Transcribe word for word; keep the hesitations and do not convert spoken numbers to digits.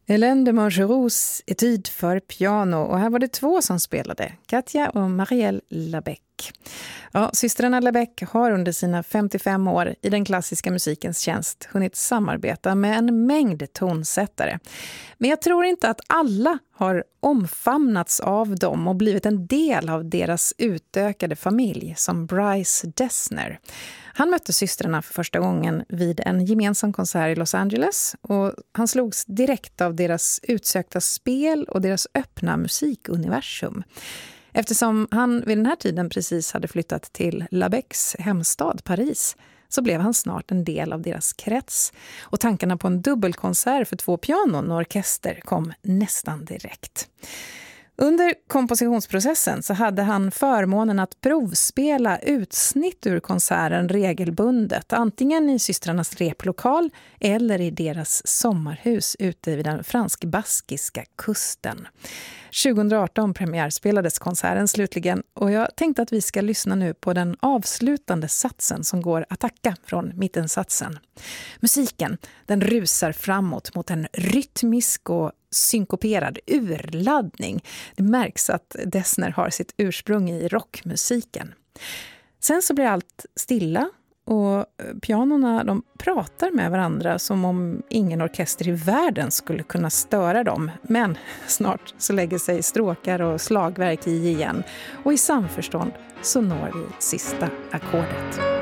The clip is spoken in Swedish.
Hélène de Montgeroux, etyd för piano, och här var det två som spelade, Katja och Marielle Labec. Ja, systrarna Labec har under sina femtiofem år i den klassiska musikens tjänst hunnit samarbeta med en mängd tonsättare. Men jag tror inte att alla har omfamnats av dem och blivit en del av deras utökade familj, som Bryce Dessner. Han mötte systrarna för första gången vid en gemensam konsert i Los Angeles, och han slogs direkt av deras utsökta spel och deras öppna musikuniversum. Eftersom han vid den här tiden precis hade flyttat till Labecs hemstad Paris, så blev han snart en del av deras krets. Och tankarna på en dubbelkonsert för två pianon och orkester kom nästan direkt. Under kompositionsprocessen så hade han förmånen att provspela utsnitt ur konserten regelbundet, antingen i systrarnas replokal eller i deras sommarhus ute vid den fransk-baskiska kusten. tjugoarton premiärspelades konserten slutligen, och jag tänkte att vi ska lyssna nu på den avslutande satsen som går att tacka från mittensatsen. Musiken, den rusar framåt mot en rytmisk och synkoperad urladdning. Det märks att Dessner har sitt ursprung i rockmusiken. Sen så blir allt stilla, och pianorna, de pratar med varandra som om ingen orkester i världen skulle kunna störa dem. Men snart så lägger sig stråkar och slagverk i igen, och i samförstånd så når vi sista ackordet.